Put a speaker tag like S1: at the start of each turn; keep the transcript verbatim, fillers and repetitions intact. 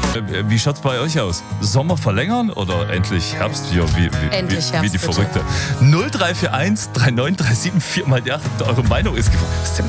S1: Wie schaut's bei euch aus? Sommer verlängern oder endlich Herbst hier? Wie, wie,
S2: Endlich
S1: wie,
S2: Herbst,
S1: wie die
S2: bitte.
S1: Verrückte. null drei vier eins drei neun drei sieben vier mal die acht. Eure Meinung ist gefragt.